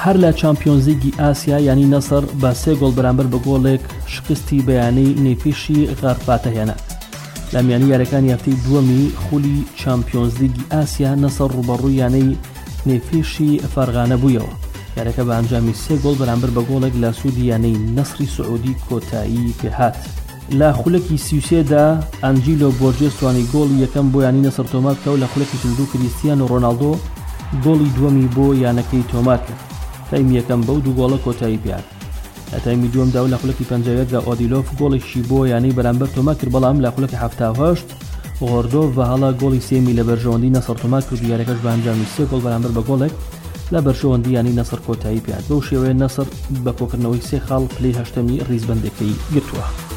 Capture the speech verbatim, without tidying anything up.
هەر لە چامپیۆنز لیگی ئاسیا یانی نەسر بە سێ گۆڵ بەرامبەر بە گۆڵێک شکستی بەیانەی نێفیشی غەرفاتە هێنا. لە میانی یاریەکانی هەفتەی دووەمی خولی چامپیۆنز لیگی ئاسیا نەسر ڕوبەڕووی یانەی نێفیشی فەرغانە بوویەوە. یاریەکە بە ئەنجامی سێ گۆڵ بەرامبەر بە گۆڵێک لە سوودی یانەی نەسری سعودی کۆتایی پێهات. لە خولەکی سی و سێدا ئەنجیلۆ بۆرجێس توانی گۆڵی یەکەم بۆ یانی نەسر تۆمار بکە و لە خولەکی تردوو کریستیانۆ ڕۆناڵدۆ گۆڵی دووەمی بۆ یانەکەی تۆمار کرد. تایمی یەکەم بەو دوو گۆڵە کۆتایی پێهات. لە تایمی دووەمدا و لە خولەکی پەنجەوەیەکدا ئۆدیلۆف گۆڵێکی بۆ یانەی بەرامبەر تۆمار کرد، بەڵام لە خولەکی هەفتاد و هەشت غۆردۆڤ بە هەڵا گۆڵی سێمی لە بەرژەوەندی نەسر تۆمار کرد و یاریەکەش بە ئەنجامی سێ گۆڵ بەرامبەر بە گۆڵێک لە بەرژەوەندی یانی نەسر کۆتایی پێهات. بەو شێوەیە نەسر بە کۆکردنەوەی سێ خاڵ پلەی هەشتەمی ڕیزبەندەکەی گرتووە.